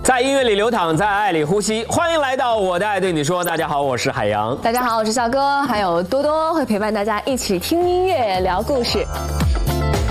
在音乐里流淌，在爱里呼吸。欢迎来到我的爱对你说。大家好，我是海洋。 大家好，我是笑哥，还有多多会陪伴大家一起听音乐、聊故事。